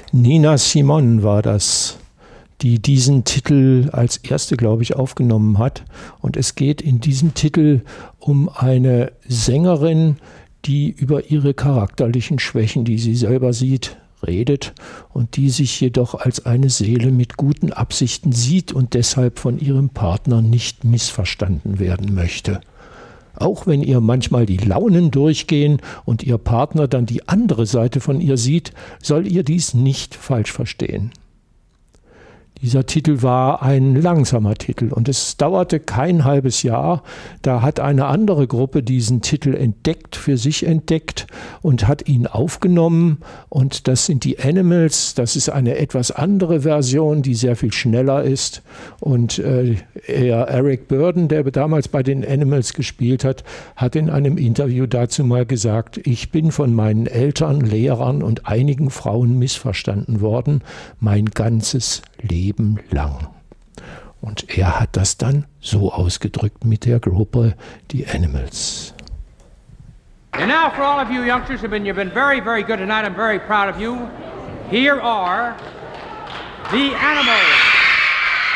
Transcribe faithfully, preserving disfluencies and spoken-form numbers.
Nina Simone war das, die diesen Titel als erste, glaube ich, aufgenommen hat. Und es geht in diesem Titel um eine Sängerin, die über ihre charakterlichen Schwächen, die sie selber sieht, redet und die sich jedoch als eine Seele mit guten Absichten sieht und deshalb von ihrem Partner nicht missverstanden werden möchte. Auch wenn ihr manchmal die Launen durchgehen und ihr Partner dann die andere Seite von ihr sieht, soll ihr dies nicht falsch verstehen. Dieser Titel war ein langsamer Titel und es dauerte kein halbes Jahr. Da hat eine andere Gruppe diesen Titel entdeckt, für sich entdeckt und hat ihn aufgenommen. Und das sind die Animals. Das ist eine etwas andere Version, die sehr viel schneller ist. Und äh, er, Eric Burdon, der damals bei den Animals gespielt hat, hat in einem Interview dazu mal gesagt, ich bin von meinen Eltern, Lehrern und einigen Frauen missverstanden worden, mein ganzes Leben lang. Und er hat das dann so ausgedrückt mit der Gruppe The Animals. And now for all of you youngsters who've been, you've been very, very good tonight, I'm very proud of you. Here are The Animals.